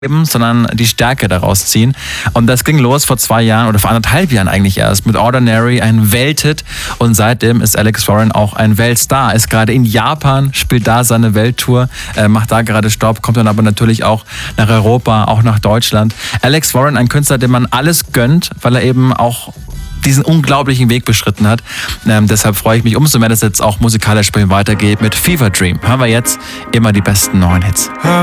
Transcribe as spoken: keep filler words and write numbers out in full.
sondern die Stärke daraus ziehen. Und das ging los vor zwei Jahren oder vor anderthalb Jahren eigentlich erst mit Ordinary, ein Welthit. Und seitdem ist Alex Warren auch ein Weltstar. Ist gerade in Japan, spielt da seine Welttour, äh, macht da gerade Stopp, kommt dann aber natürlich auch nach Europa, auch nach Deutschland. Alex Warren, ein Künstler, dem man alles gönnt, weil er eben auch diesen unglaublichen Weg beschritten hat. Ähm, deshalb freue ich mich umso mehr, dass es jetzt auch musikalisch bei ihm weitergeht mit Fever Dream. Hören wir jetzt immer die besten neuen Hits.